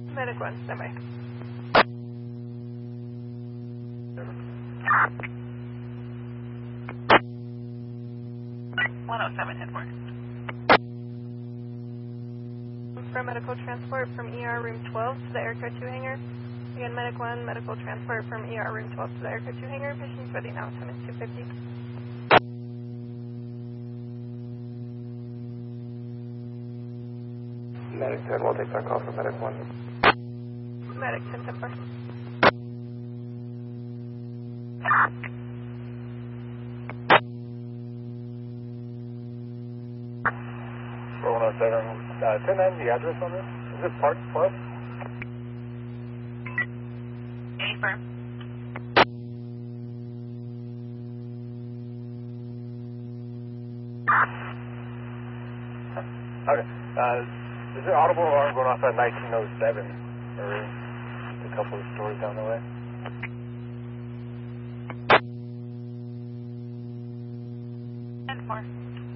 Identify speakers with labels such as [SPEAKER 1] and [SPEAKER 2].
[SPEAKER 1] Medic 1, standby. 107, hit for. For medical transport from ER room 12 to the Aircraft 2 hangar. Again, Medic 1, medical transport from ER room 12 to the Aircraft 2 hangar. Patient's ready now, time is 2:50.
[SPEAKER 2] Medic 10, we'll take that call from Medic 1.
[SPEAKER 1] Medic 10, 10 4.
[SPEAKER 2] Roll 107, 10-9, the address on this? Is this Park Plus?
[SPEAKER 1] Affirm.
[SPEAKER 2] Okay. Is there audible alarm going off at 1907? Or a couple of stores down the way?
[SPEAKER 1] And 4.